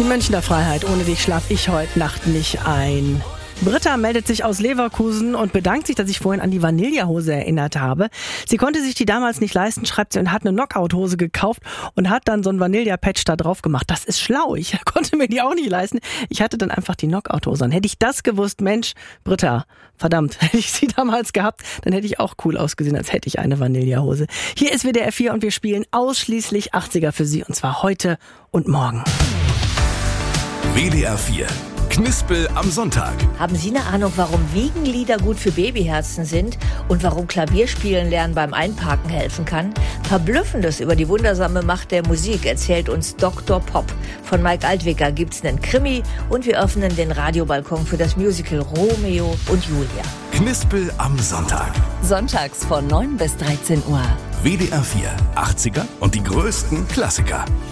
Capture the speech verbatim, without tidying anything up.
Die Münchner Freiheit, ohne dich schlaf ich heute Nacht nicht ein. Britta meldet sich aus Leverkusen und bedankt sich, dass ich vorhin an die Vanillehose erinnert habe. Sie konnte sich die damals nicht leisten, schreibt sie, und hat eine Knockout-Hose gekauft und hat dann so ein Vanilla-Patch da drauf gemacht. Das ist schlau. Ich konnte mir die auch nicht leisten. Ich hatte dann einfach die Knockout-Hose an. Hätte ich das gewusst, Mensch, Britta, verdammt, hätte ich sie damals gehabt, dann hätte ich auch cool ausgesehen, als hätte ich eine Vanillehose. Hier ist W D R vier und wir spielen ausschließlich achtziger für Sie, und zwar heute und morgen. W D R vier. Knispel am Sonntag. Haben Sie eine Ahnung, warum Wiegenlieder gut für Babyherzen sind und warum Klavierspielen lernen beim Einparken helfen kann? Verblüffendes über die wundersame Macht der Musik erzählt uns Doktor Pop. Von Mike Altwicker gibt's einen Krimi und wir öffnen den Radiobalkon für das Musical Romeo und Julia. Knispel am Sonntag. Sonntags von neun bis dreizehn Uhr. W D R vier. achtziger und die größten Klassiker.